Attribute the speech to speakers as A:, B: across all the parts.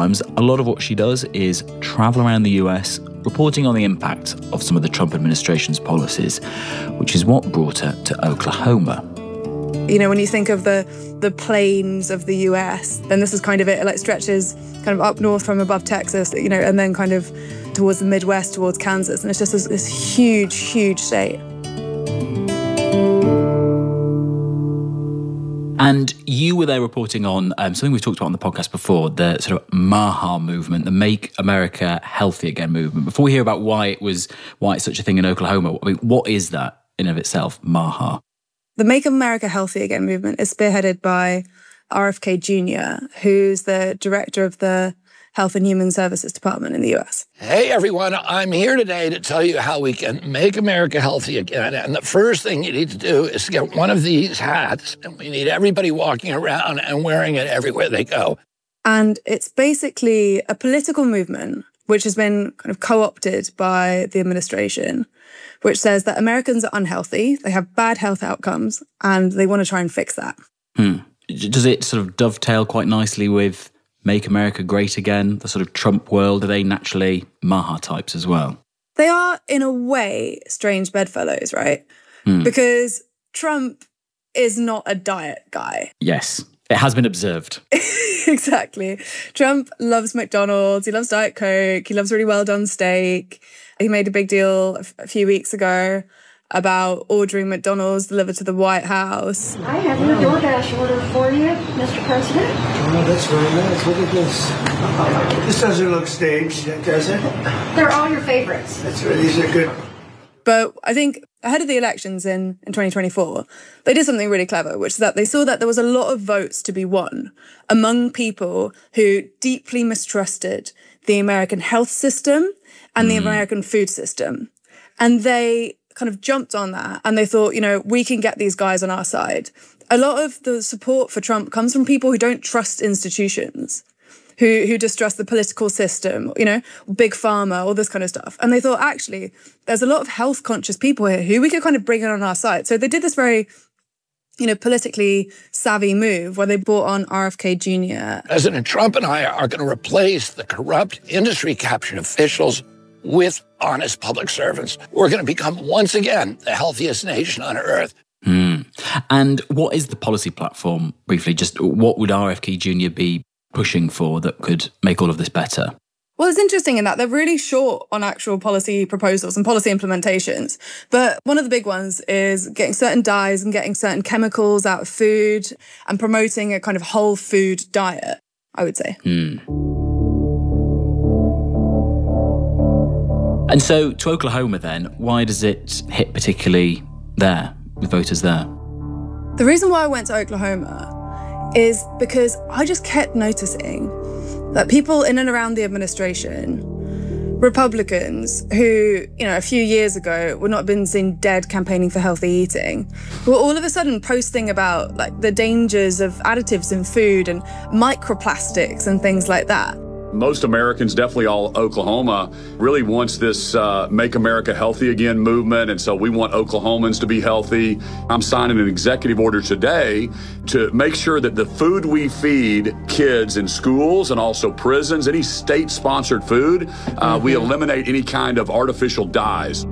A: Times, a lot of what she does is travel around the US, reporting on the impact of some of the Trump administration's policies, which is what brought her to Oklahoma.
B: You know, when you think of the plains of the US, then this is kind of it. It like stretches kind of up north from above Texas, you know, and then kind of towards the Midwest, towards Kansas. And it's just this huge, huge state.
A: And you were there reporting on something we've talked about on the podcast before, the sort of MAHA movement, the Make America Healthy Again movement. Before we hear about why it's such a thing in Oklahoma, I mean, what is that in of itself, MAHA?
B: The Make America Healthy Again movement is spearheaded by RFK Jr., who's the director of the Health and Human Services Department in the US.
C: Hey, everyone. I'm here today to tell you how we can make America healthy again. And the first thing you need to do is get one of these hats. And we need everybody walking around and wearing it everywhere they go.
B: And it's basically a political movement which has been kind of co-opted by the administration, which says that Americans are unhealthy, they have bad health outcomes, and they want to try and fix that.
A: Does it sort of dovetail quite nicely with Make America Great Again, the sort of Trump world? Are they naturally MAHA types as well?
B: They are, in a way, strange bedfellows, right? Because Trump is not a diet guy.
A: Yes, it has been observed.
B: Exactly. Trump loves McDonald's, he loves Diet Coke, he loves really well-done steak. He made a big deal a few weeks ago about ordering McDonald's delivered to the White House.
D: I have your DoorDash order for you, Mr. President.
E: Oh, that's very nice. Look at this. This doesn't look staged, does it?
D: They're all your favorites.
E: That's right. These are good.
B: But I think ahead of the elections in 2024, they did something really clever, which is that they saw that there was a lot of votes to be won among people who deeply mistrusted the American health system and the American food system. And they kind of jumped on that and they thought, you know, we can get these guys on our side. A lot of the support for Trump comes from people who don't trust institutions, who distrust the political system, you know, big pharma, all this kind of stuff. And they thought, actually, there's a lot of health conscious people here who we could kind of bring in on our side. So they did this very, you know, politically savvy move where they brought on RFK Jr.
C: President Trump and I are going to replace the corrupt industry-captured officials with honest public servants. We're going to become, once again, the healthiest nation on earth.
A: And what is the policy platform, briefly? Just what would RFK Jr. be pushing for that could make all of this better?
B: Well, it's interesting in that they're really short on actual policy proposals and policy implementations. But one of the big ones is getting certain dyes and getting certain chemicals out of food and promoting a kind of whole food diet, I would say.
A: And so to Oklahoma then, why does it hit particularly there, with voters there?
B: The reason why I went to Oklahoma is because I just kept noticing that people in and around the administration, Republicans who, you know, a few years ago would not have been seen dead campaigning for healthy eating, were all of a sudden posting about like the dangers of additives in food and microplastics and things like that.
F: Most Americans, definitely all Oklahoma, really wants this Make America Healthy Again movement. And so we want Oklahomans to be healthy. I'm signing an executive order today to make sure that the food we feed kids in schools and also prisons, any state-sponsored food, we eliminate any kind of artificial dyes.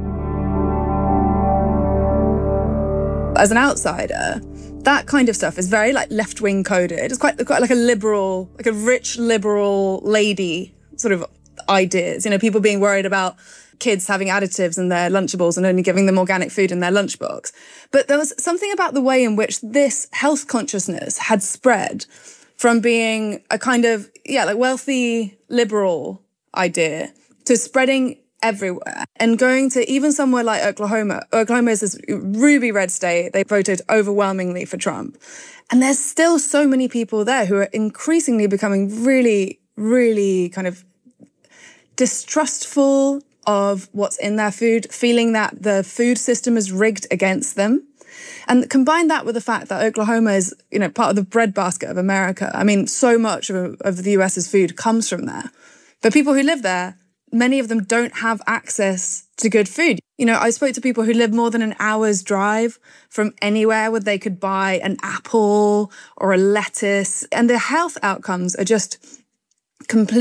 B: As an outsider, that kind of stuff is very like left-wing coded. It's quite like a liberal, like a rich liberal lady sort of ideas. You know, people being worried about kids having additives in their Lunchables and only giving them organic food in their lunchbox. But there was something about the way in which this health consciousness had spread from being a kind of, like wealthy liberal idea to spreading everywhere and going to even somewhere like Oklahoma. Oklahoma is this ruby red state. They voted overwhelmingly for Trump. And there's still so many people there who are increasingly becoming really, really kind of distrustful of what's in their food, feeling that the food system is rigged against them. And combine that with the fact that Oklahoma is, you know, part of the breadbasket of America. I mean, so much of the US's food comes from there. But people who live there, many of them don't have access to good food. You know, I spoke to people who live more than an hour's drive from anywhere where they could buy an apple or a lettuce, and their health outcomes are just completely